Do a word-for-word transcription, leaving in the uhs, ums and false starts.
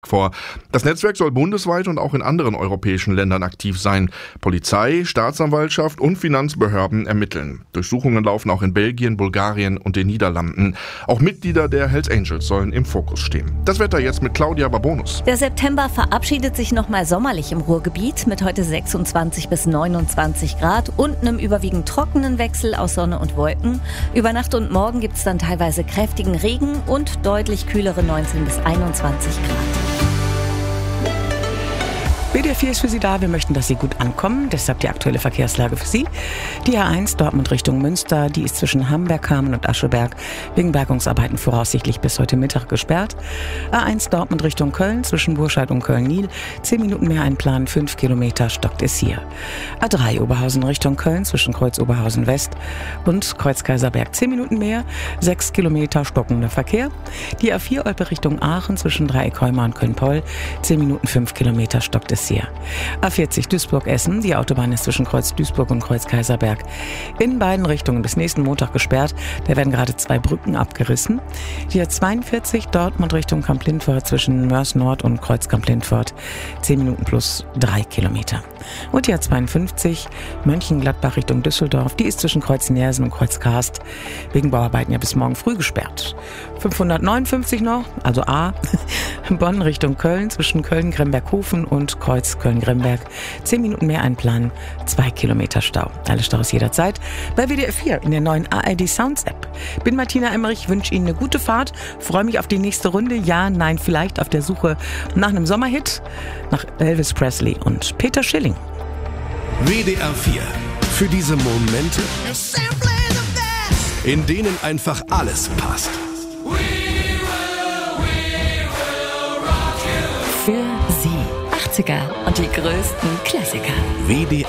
vor. Das Netzwerk soll bundesweit und auch in anderen europäischen Ländern aktiv sein. Polizei, Staatsanwaltschaft und Finanzbehörden ermitteln. Durchsuchungen laufen auch in Belgien, Bulgarien und den Niederlanden. Auch Mitglieder der Hells Angels sollen im Fokus stehen. Das Wetter jetzt mit Claudia Babonus. Der September verabschiedet sich nochmal sommerlich im Ruhrgebiet mit heute sechsundzwanzig bis neunundzwanzig Grad und einem überwiegend trockenen Wechsel aus Sonne und Wolken. Über Nacht und Morgen gibt es dann teilweise kräftigen Regen und deutlich kühlere neunzehn bis einundzwanzig Grad. B D R vier ist für Sie da. Wir möchten, dass Sie gut ankommen. Deshalb die aktuelle Verkehrslage für Sie. Die A eins Dortmund Richtung Münster, die ist zwischen Hamberg, Kamen und Ascheberg wegen Bergungsarbeiten voraussichtlich bis heute Mittag gesperrt. A eins Dortmund Richtung Köln zwischen Burscheid und Köln-Niel. Zehn Minuten mehr einplanen, fünf Kilometer stockt es hier. A drei Oberhausen Richtung Köln zwischen Kreuz Oberhausen West und Kreuz Kaiserberg. Zehn Minuten mehr, sechs Kilometer stockender Verkehr. Die A vier Olpe Richtung Aachen zwischen Dreieck-Heuma und Köln-Poll. Zehn Minuten, fünf Kilometer stockt es hier. A vierzig Duisburg-Essen, die Autobahn ist zwischen Kreuz Duisburg und Kreuz Kaiserberg in beiden Richtungen bis nächsten Montag gesperrt. Da werden gerade zwei Brücken abgerissen. Die A zweiundvierzig Dortmund Richtung Kamp-Lindfort zwischen Mörs Nord und Kreuz Kamp-Lindfort. zehn Minuten plus drei Kilometer. Und die A zweiundfünfzig Mönchengladbach Richtung Düsseldorf, die ist zwischen Kreuz Nersen und Kreuz Karst wegen Bauarbeiten ja bis morgen früh gesperrt. fünfhundertneunundfünfzig noch, also A, Bonn Richtung Köln zwischen Köln-Gremberghofen und Kreuz Köln-Gremberg. Zehn Minuten mehr einplanen, zwei Kilometer Stau. Alle Staus jederzeit bei W D R vier in der neuen A R D Sounds App. Bin Martina Emmerich, wünsche Ihnen eine gute Fahrt, freue mich auf die nächste Runde. Ja, nein, vielleicht auf der Suche nach einem Sommerhit, nach Elvis Presley und Peter Schilling. W D R vier. Für diese Momente, in denen einfach alles passt. Für Sie achtziger und die größten Klassiker. W D